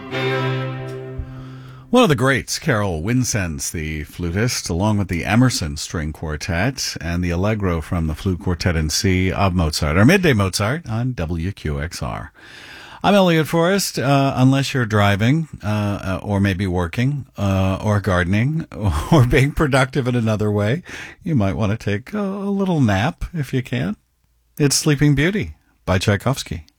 One of the greats, Carol Winsence, the flutist, along with the Emerson String Quartet and the Allegro from the Flute Quartet in C of Mozart, our Midday Mozart on WQXR. I'm Elliot Forrest. Unless you're driving, or maybe working, or gardening, or being productive in another way, you might want to take a little nap if you can. It's Sleeping Beauty by Tchaikovsky.